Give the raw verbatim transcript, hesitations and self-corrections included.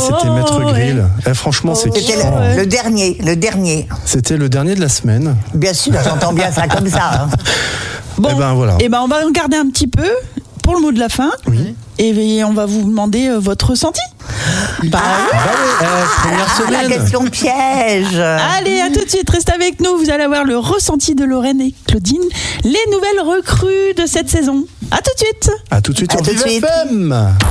c'était Maître Grill. Eh, franchement, c'est C'était kiffant. le, le dernier, le dernier. C'était le dernier de la semaine. Bien sûr, j'entends bien ça comme ça. Hein. Bon, Eh ben, voilà. eh ben, on va regarder un petit peu pour le mot de la fin. Oui. Et on va vous demander euh, votre ressenti. Bah, Ah, Bah ouais, eh, première la semaine. question piège. Allez, à tout de suite, restez avec nous. Vous allez avoir le ressenti de Lorraine et Claudine, les nouvelles recrues de cette saison. À tout de suite. À tout de suite À sur tout de Vive suite. F M.